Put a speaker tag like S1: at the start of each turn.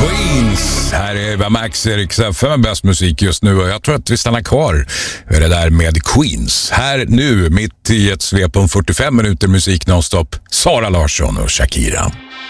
S1: Queens. Här är Max Eriksen för bäst musik just nu och jag tror att vi stannar kvar med det där med Queens. Här nu, mitt i ett svep om 45 minuter musik nonstop, Sara Larsson och Shakira.